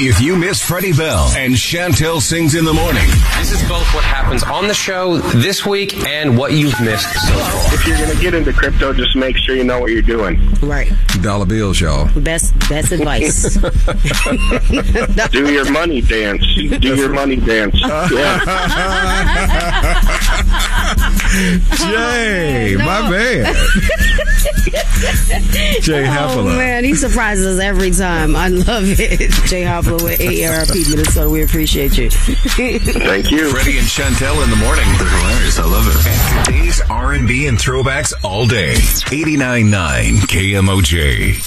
If you miss Freddie Bell and Chantel Sings in the Morning. This is both what happens on the show this week and what you've missed so far. If you're going to get into crypto, just make sure you know what you're doing. Right. Dollar bills, y'all. Best advice. Do your money dance. Do your money dance. Yeah. Jay, my man. Jay Heffler. Oh, man, he surprises us every time. I love it. Jay Heffler with AARP Minnesota. We appreciate you. Thank you. Freddie and Chantel in the morning. They're hilarious. I love it. Today's R&B and throwbacks all day. 89.9 KMOJ.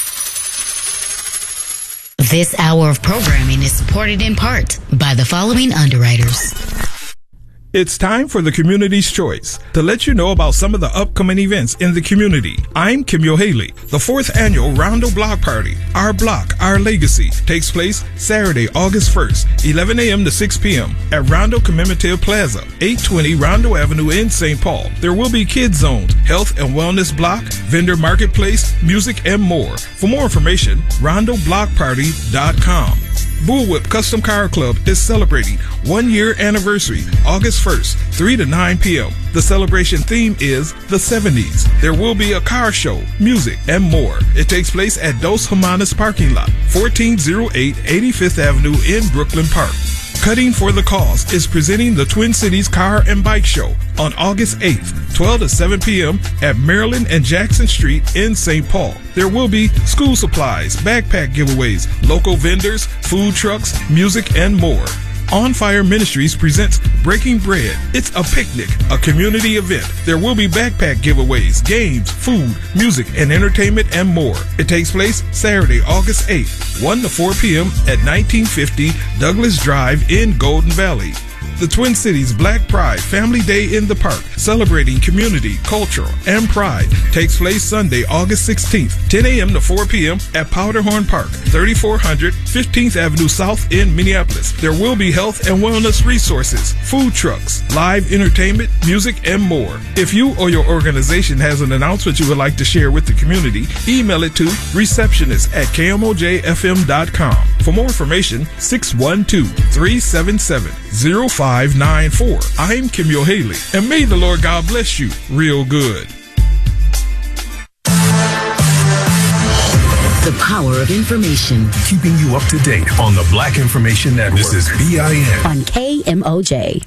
This hour of programming is supported in part by the following underwriters. It's time for the Community's Choice to let you know about some of the upcoming events in the community. I'm Kimyo Haley. The 4th annual Rondo Block Party, Our Block, Our Legacy, takes place Saturday, August 1st, 11 a.m. to 6 p.m. at Rondo Commemorative Plaza, 820 Rondo Avenue in St. Paul. There will be kids zones, health and wellness block, vendor marketplace, music, and more. For more information, rondoblockparty.com. Bullwhip Custom Car Club is celebrating 1-year anniversary, August 1st, 3 to 9 p.m. The celebration theme is the 70s. There will be a car show, music, and more. It takes place at Dos Hermanas parking lot, 1408 85th Avenue in Brooklyn Park. Cutting for the Cause is presenting the Twin Cities Car and Bike Show on August 8th, 12 to 7 p.m. at Maryland and Jackson Street in St. Paul. There will be school supplies, backpack giveaways, local vendors, food trucks, music, and more. On Fire Ministries presents Breaking Bread. It's a picnic, a community event. There will be backpack giveaways, games, food, music, and entertainment, and more. It takes place Saturday, August 8th, 1 to 4 p.m. at 1950 Douglas Drive in Golden Valley. The Twin Cities Black Pride Family Day in the Park, celebrating community, culture, and pride, takes place Sunday, August 16th, 10 a.m. to 4 p.m. at Powderhorn Park, 3400 15th Avenue South in Minneapolis. There will be health and wellness resources, food trucks, live entertainment, music, and more. If you or your organization has an announcement you would like to share with the community, email it to receptionist@kmojfm.com. For more information, 612-377-0594. I'm Kimyo Haley, and may the Lord God bless you real good. The power of information. Keeping you up to date on the Black Information Network. This is BIN. On KMOJ.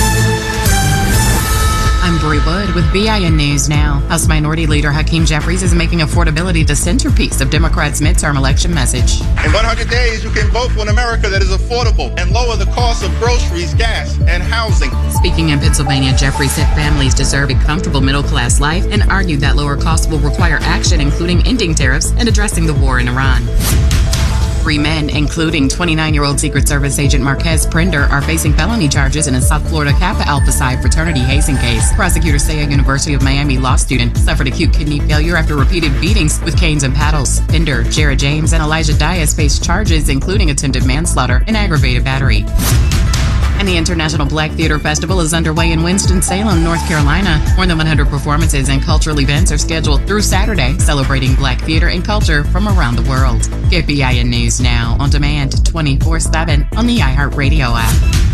I'm Bree Wood with BIN News Now. House Minority Leader Hakeem Jeffries is making affordability the centerpiece of Democrats' midterm election message. In 100 days, you can vote for an America that is affordable and lower the cost of groceries, gas, and housing. Speaking in Pennsylvania, Jeffries said families deserve a comfortable middle-class life and argued that lower costs will require action, including ending tariffs and addressing the war in Iran. 3 men, including 29-year-old Secret Service agent Marquez Prender, are facing felony charges in a South Florida Kappa Alpha Psi fraternity hazing case. Prosecutors say a University of Miami law student suffered acute kidney failure after repeated beatings with canes and paddles. Pender, Jared James, and Elijah Diaz face charges including attempted manslaughter and aggravated battery. And the International Black Theater Festival is underway in Winston-Salem, North Carolina. More than 100 performances and cultural events are scheduled through Saturday, celebrating Black theater and culture from around the world. Get BIN News Now on demand 24/7 on the iHeartRadio app.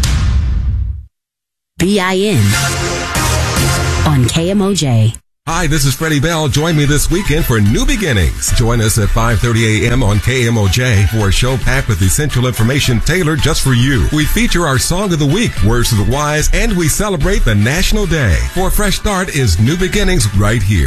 BIN on KMOJ. Hi, this is Freddie Bell. Join me this weekend for New Beginnings. Join us at 5:30 a.m. on KMOJ for a show packed with essential information tailored just for you. We feature our Song of the Week, Words to the Wise, and we celebrate the National Day. For a fresh start is New Beginnings right here.